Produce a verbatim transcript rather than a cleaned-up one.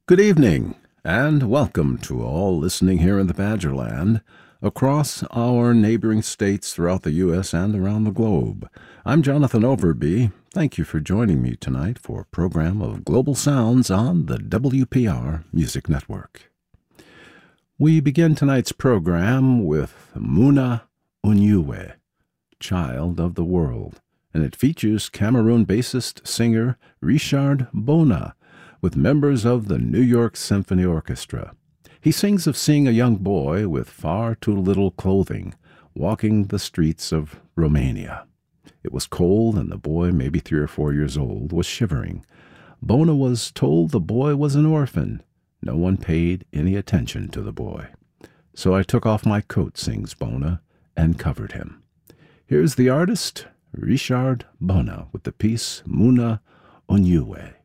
Good evening, and welcome to all listening here in the Badgerland, across our neighboring states throughout the U S and around the globe. I'm Jonathan Overby. Thank you for joining me tonight for a program of Global Sounds on the W P R Music Network. We begin tonight's program with Muna Onyewe, Child of the World, and it features Cameroon bassist-singer Richard Bona, with members of the New York Symphony Orchestra. He sings of seeing a young boy with far too little clothing walking the streets of Romania. It was cold, and the boy, maybe three or four years old, was shivering. Bona was told the boy was an orphan. No one paid any attention to the boy. So I took off my coat, sings Bona, and covered him. Here's the artist, Richard Bona, with the piece Muna Onyewe.